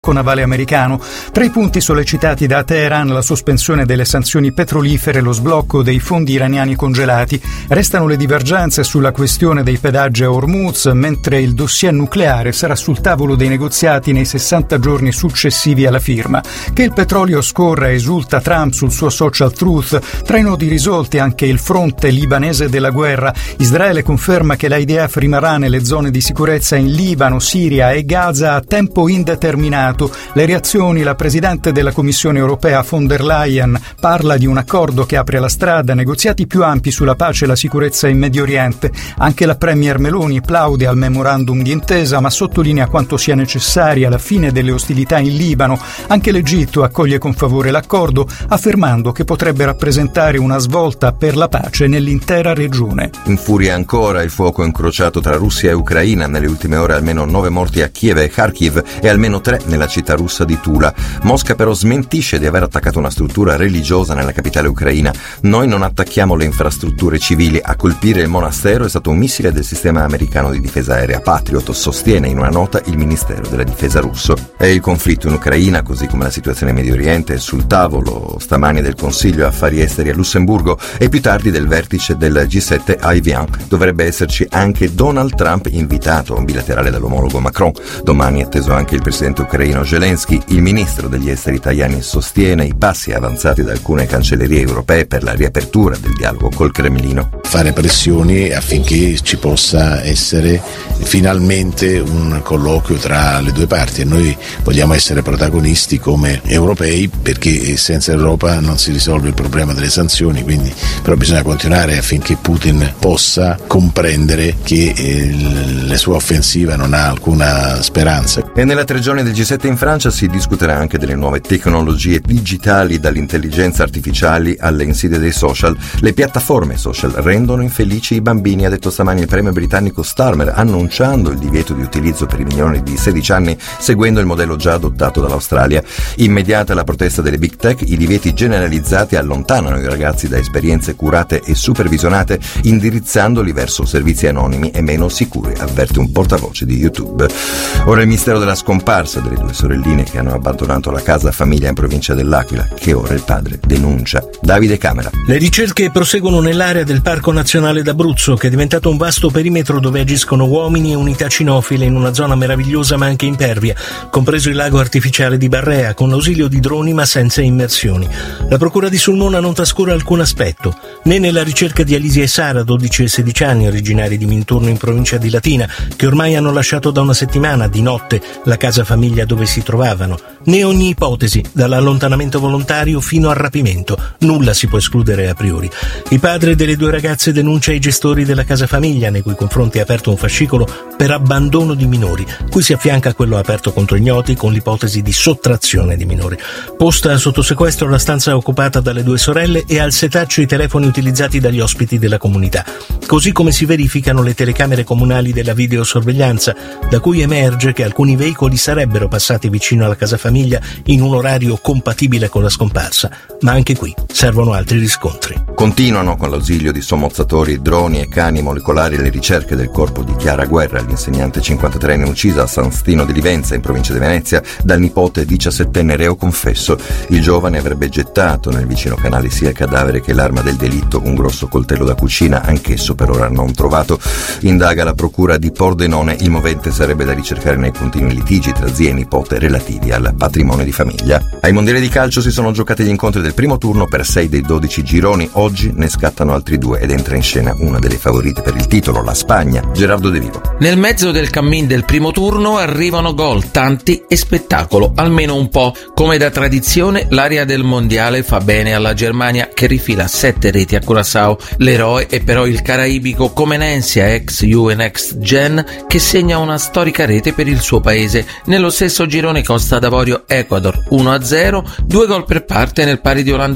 navale americano. Tra i punti sollecitati da Teheran la sospensione delle sanzioni petrolifere e lo sblocco dei fondi iraniani congelati. Restano le divergenze sulla questione dei pedaggi a Hormuz, mentre il dossier nucleare sarà sul tavolo dei negoziati nei 60 giorni successivi alla firma. Che il petrolio scorra, esulta Trump sul suo social Truth. Tra i nodi risolti anche il fronte libanese della guerra. Israele conferma che l'IDF rimarrà nelle zone di sicurezza in Libano, Siria e Gaza a tempo indeterminato. Le reazioni: la Presidente della Commissione europea von der Leyen parla di un accordo che apre la strada a negoziati più ampi sulla pace e la sicurezza in Medio Oriente. Anche la Premier Meloni plaude al memorandum di intesa, ma sottolinea quanto sia necessaria la fine delle ostilità in Libano. Anche l'Egitto accoglie con favore l'accordo, affermando che potrebbe rappresentare una svolta per la pace nell'intera regione. Infuria ancora il fuoco incrociato tra Russia e Ucraina. Nelle ultime ore almeno 9 morti a Kiev e Kharkiv e almeno 3 nella città russa di Tula. Mosca però smentisce di aver attaccato una struttura religiosa nella capitale ucraina. Noi non attacchiamo le infrastrutture civili, a colpire il monastero è stato un missile del sistema americano di difesa aerea Patriot, sostiene in una nota il Ministero della Difesa russo. E il conflitto in Ucraina, così come la situazione in Medio Oriente, è sul tavolo stamani del Consiglio Affari Esteri a Lussemburgo e più tardi del vertice del G7 a Evian. Dovrebbe esserci anche Donald Trump invitato a un bilaterale dall'omologo Macron. Domani è atteso anche il presidente ucraino Zelensky. Il ministro degli esteri italiani sostiene i passi avanzati da alcune cancellerie europee per la riapertura del dialogo col Cremlino. Fare pressioni affinché ci possa essere finalmente un colloquio tra le due parti, e noi vogliamo essere protagonisti come europei, perché senza Europa non si risolve il problema delle sanzioni, quindi però bisogna continuare affinché Putin possa comprendere che la sua offensiva non ha alcuna speranza. E nella 3 giorni del G7 in Francia si discuterà anche delle nuove tecnologie digitali, dall'intelligenza artificiale alle insidie dei social. Le piattaforme social rendono infelici i bambini, ha detto stamani il premio britannico Starmer, annunciando il divieto di utilizzo per i minori di 16 anni, seguendo il modello già adottato dall'Australia. Immediata la protesta delle big tech, i divieti generalizzati allontanano i ragazzi da esperienze curate e supervisionate, indirizzandoli verso servizi anonimi e meno sicuri, avverte un portavoce di YouTube. Ora il mistero della scomparsa delle 2 sorelline che hanno abbandonato la casa famiglia in provincia dell'Aquila, che ora il padre denuncia. Davide Camera. Le ricerche proseguono nell'area del Parco Nazionale d'Abruzzo, che è diventato un vasto perimetro dove agiscono uomini e unità cinofile in una zona meravigliosa ma anche impervia, compreso il lago artificiale di Barrea, con l'ausilio di droni ma senza immersioni. La procura di Sulmona non trascura alcun aspetto, né nella ricerca di Alisia e Sara, 12 e 16 anni, originari di Minturno in provincia di Latina, che ormai hanno lasciato da una settimana, di notte, la casa famiglia dove si trovavano, né ogni ipotesi, dall'allontanamento volontario fino al rapimento. Nulla si può escludere a priori. Il padre delle 2 ragazze denuncia i gestori della casa famiglia, nei cui confronti è aperto un fascicolo per abbandono di minori, cui si affianca quello aperto contro ignoti con l'ipotesi di sottrazione di minori. Posta sotto sequestro la stanza occupata dalle 2 sorelle e al setaccio i telefoni utilizzati dagli ospiti della comunità, così come si verificano le telecamere comunali della videosorveglianza, da cui emerge che alcuni veicoli sarebbero passati vicino alla casa famiglia in un orario compatibile con la scomparsa, ma anche qui servono altri riscontri. Continuano con l'ausilio di sommozzatori, droni e cani molecolari le ricerche del corpo di Chiara Guerra, l'insegnante 53enne uccisa a San Stino di Livenza in provincia di Venezia dal nipote 17enne reo confesso. Il giovane avrebbe gettato nel vicino canale sia il cadavere che l'arma del delitto, un grosso coltello da cucina, anch'esso per ora non trovato. Indaga la procura di Pordenone, il movente sarebbe da ricercare nei continui litigi tra zia e nipote relativi al patrimonio di famiglia. Ai mondiali di calcio si sono giocati gli incontri del primo turno per 6 dei 12 gironi. Oggi ne scattano altri 2 ed entra in scena una delle favorite per il titolo, la Spagna. Gerardo De Vivo. Nel mezzo del cammin del primo turno arrivano gol, tanti e spettacolo, almeno un po'. Come da tradizione, l'area del mondiale fa bene alla Germania, che rifila 7 reti a Curaçao. L'eroe è però il caraibico Comenencia, ex Ju e Next Gen, che segna una storica rete per il suo paese. Nello stesso girone Costa d'Avorio Ecuador 1-0, 2 gol per parte nel pari di Olanda-Giappone.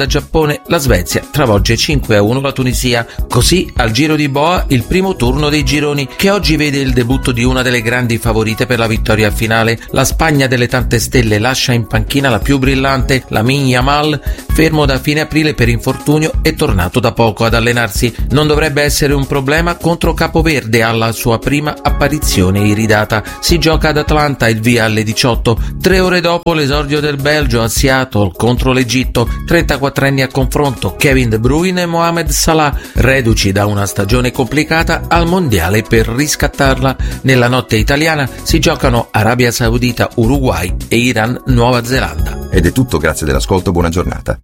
Giappone, la Svezia travolge 5-1 la Tunisia. Così al giro di boa il primo turno dei gironi, che oggi vede il debutto di una delle grandi favorite per la vittoria finale. La Spagna delle tante stelle lascia in panchina la più brillante, Lamine Yamal, fermo da fine aprile per infortunio e tornato da poco ad allenarsi. Non dovrebbe essere un problema contro Capoverde alla sua prima apparizione iridata. Si gioca ad Atlanta, il via alle 18, 3 ore dopo l'esordio del Belgio a Seattle contro l'Egitto. 34enni a confronto, Kevin De Bruyne e Mohamed Salah, reduci da una stagione complicata al mondiale per riscattarla. Nella notte italiana si giocano Arabia Saudita, Uruguay e Iran, Nuova Zelanda. Ed è tutto, grazie dell'ascolto, buona giornata.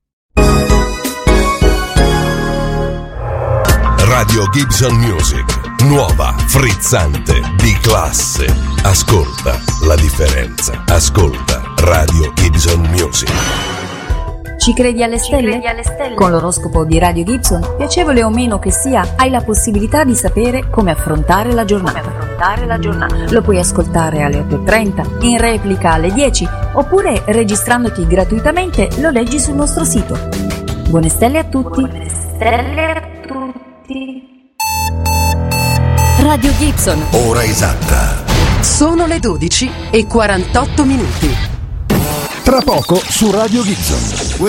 Radio Gibson Music, nuova, frizzante, di classe. Ascolta la differenza. Ascolta Radio Gibson Music. Ci credi alle stelle? Con l'oroscopo di Radio Gibson, piacevole o meno che sia, hai la possibilità di sapere come affrontare la giornata. Lo puoi ascoltare alle 8:30, in replica alle 10, oppure registrandoti gratuitamente lo leggi sul nostro sito. Buone stelle a tutti. Radio Gibson. Ora esatta. Sono le 12:48. Tra poco su Radio Gibson.